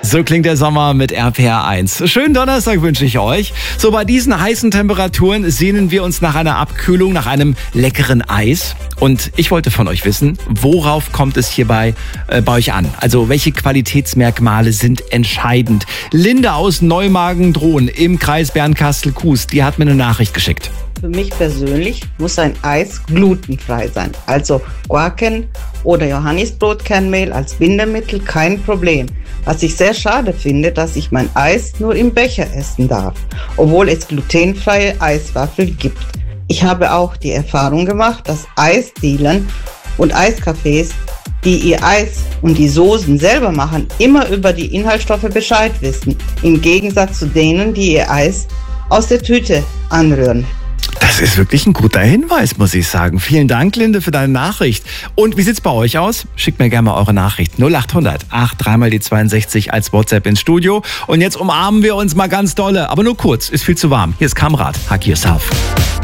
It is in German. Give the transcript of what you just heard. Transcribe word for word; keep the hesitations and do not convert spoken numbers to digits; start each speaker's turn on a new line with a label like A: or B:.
A: So klingt der Sommer mit R P R eins. Schönen Donnerstag wünsche ich euch. So, bei diesen heißen Temperaturen sehnen wir uns nach einer Abkühlung, nach einem leckeren Eis. Und ich wollte von euch wissen, worauf kommt es hierbei äh, bei euch an? Also welche Qualitätsmerkmale sind entscheidend? Linde aus Neumagen-Drohn im Kreis Bernkastel-Kues, die hat mir eine Nachricht geschickt.
B: Für mich persönlich muss ein Eis glutenfrei sein. Also Guaken oder Johannisbrotkernmehl als Bindemittel kein Problem. Was ich sehr schade finde, dass ich mein Eis nur im Becher essen darf, obwohl es glutenfreie Eiswaffeln gibt. Ich habe auch die Erfahrung gemacht, dass Eisdielen und Eiscafés, die ihr Eis und die Soßen selber machen, immer über die Inhaltsstoffe Bescheid wissen, im Gegensatz zu denen, die ihr Eis aus der Tüte anrühren.
A: Das ist wirklich ein guter Hinweis, muss ich sagen. Vielen Dank, Linde, für deine Nachricht. Und wie sieht's bei euch aus? Schickt mir gerne mal eure Nachricht. null acht hundert acht drei mal die zweiundsechzig als WhatsApp ins Studio. Und jetzt umarmen wir uns mal ganz dolle. Aber nur kurz, ist viel zu warm. Hier ist Kamrat. Hug yourself.